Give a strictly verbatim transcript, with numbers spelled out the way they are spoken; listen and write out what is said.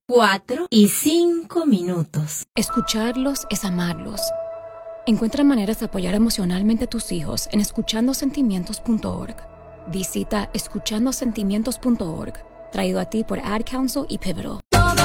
cuatro y cinco minutos. Escucharlos es amarlos. Encuentra maneras de apoyar emocionalmente a tus hijos en escuchando sentimientos punto org. Visita escuchando sentimientos punto org, traído a ti por Ad Council y Pivotal.